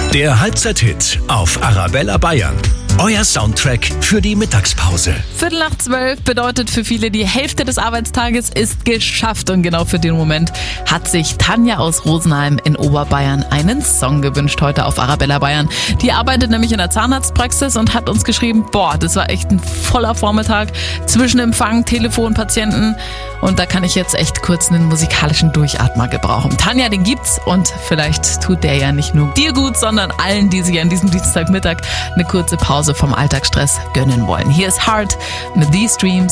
Der Halbzeit-Hit auf Arabella Bayern. Euer Soundtrack für die Mittagspause. 11:45 bedeutet für viele, die Hälfte des Arbeitstages ist geschafft. Und genau für den Moment hat sich Tanja aus Rosenheim in Oberbayern einen Song gewünscht heute auf Arabella Bayern. Die arbeitet nämlich in der Zahnarztpraxis und hat uns geschrieben, das war echt ein voller Vormittag zwischen Empfang, Telefon, Patienten. Und da kann ich jetzt echt kurz einen musikalischen Durchatmer gebrauchen. Tanja, den gibt's und vielleicht tut der ja nicht nur dir gut, sondern allen, die sich an diesem Dienstagmittag eine kurze Pause vom Alltagsstress gönnen wollen. Hier ist Hard mit These Dreams.